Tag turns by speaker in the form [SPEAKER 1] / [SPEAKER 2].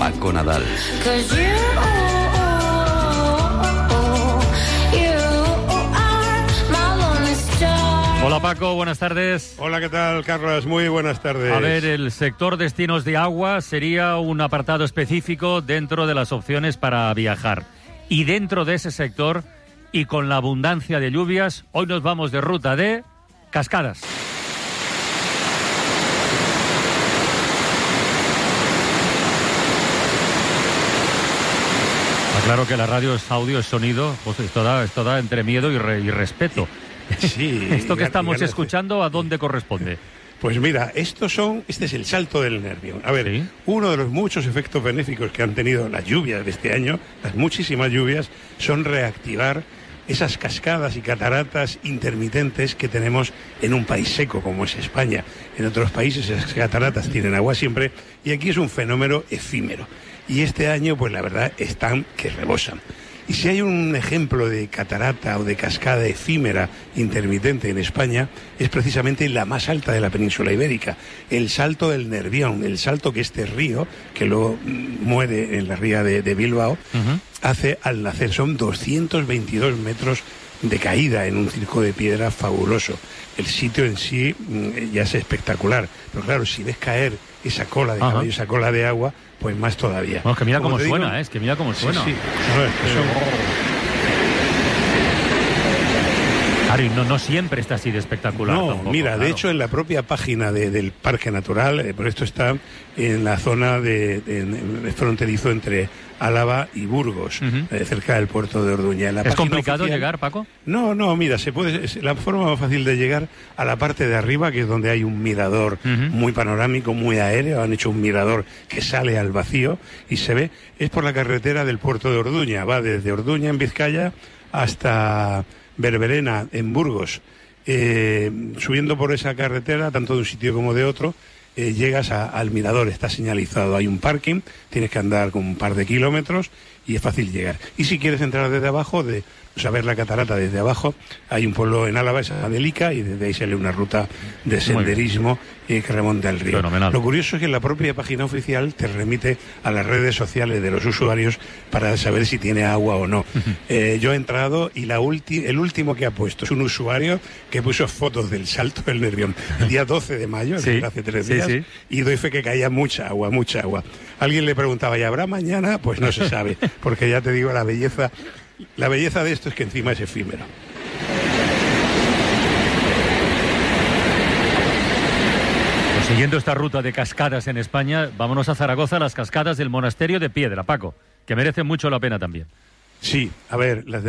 [SPEAKER 1] Paco Nadal.
[SPEAKER 2] Hola Paco, buenas tardes.
[SPEAKER 3] Hola, ¿qué tal, Carlos? Muy buenas tardes.
[SPEAKER 2] A ver, el sector destinos de agua sería un apartado específico dentro de las opciones para viajar. Y dentro de ese sector, y con la abundancia de lluvias, hoy nos vamos de ruta de cascadas. Está claro que la radio es audio, es sonido, pues esto da entre miedo y respeto.
[SPEAKER 3] Sí,
[SPEAKER 2] Esto que estamos escuchando, ¿a dónde corresponde?
[SPEAKER 3] Pues mira, este es el salto del nervio. A ver,
[SPEAKER 2] ¿Sí?
[SPEAKER 3] Uno de los muchos efectos benéficos que han tenido las lluvias de este año, las muchísimas lluvias, son reactivar esas cascadas y cataratas intermitentes que tenemos en un país seco como es España. En otros países esas cataratas tienen agua siempre y aquí es un fenómeno efímero. Y este año, pues la verdad, están que rebosan. Y si hay un ejemplo de catarata o de cascada efímera intermitente en España, es precisamente la más alta de la península ibérica, el Salto del Nervión, el salto que este río, que luego muere en la ría de Bilbao, hace al nacer. Son 222 metros de caída en un circo de piedra fabuloso. El sitio en sí ya es espectacular, pero claro, si ves caer esa cola de caballo, esa cola de agua, pues más todavía.
[SPEAKER 2] No, es que mira cómo suena,
[SPEAKER 3] digo,
[SPEAKER 2] es que mira cómo suena.
[SPEAKER 3] Sí, sí. No, es que
[SPEAKER 2] Claro, no siempre está así de espectacular.
[SPEAKER 3] No,
[SPEAKER 2] tampoco,
[SPEAKER 3] mira,
[SPEAKER 2] claro.
[SPEAKER 3] de hecho en la propia página del Parque Natural, por esto está en la zona de fronterizo entre Álava y Burgos, cerca del puerto de Orduña.
[SPEAKER 2] ¿Es complicado llegar, Paco?
[SPEAKER 3] No, mira, la forma más fácil de llegar a la parte de arriba, que es donde hay un mirador muy panorámico, muy aéreo, han hecho un mirador que sale al vacío y se ve, es por la carretera del puerto de Orduña, va desde Orduña en Vizcaya hasta Berberena en Burgos. Subiendo por esa carretera, tanto de un sitio como de otro, llegas al mirador, está señalizado, hay un parking, tienes que andar con un par de kilómetros y es fácil llegar. Y si quieres entrar desde abajo, ver la catarata desde abajo, hay un pueblo en Álava, es Adelica, y desde ahí sale una ruta de senderismo que remonta al río.
[SPEAKER 2] Fenomenal.
[SPEAKER 3] Lo curioso es que la propia página oficial te remite a las redes sociales de los usuarios para saber si tiene agua o no. Yo he entrado y el último que ha puesto es un usuario que puso fotos del Salto del Nervión el día 12 de mayo,
[SPEAKER 2] sí,
[SPEAKER 3] hace 3 días,
[SPEAKER 2] sí.
[SPEAKER 3] Y doy fe que caía mucha agua. Alguien le preguntaba, ¿y habrá mañana? Pues no se sabe, porque ya te digo, la belleza de esto es que encima es efímero.
[SPEAKER 2] Pues siguiendo esta ruta de cascadas en España, vámonos a Zaragoza, las cascadas del Monasterio de Piedra, Paco, que merecen mucho la pena también.
[SPEAKER 3] Sí, a ver, las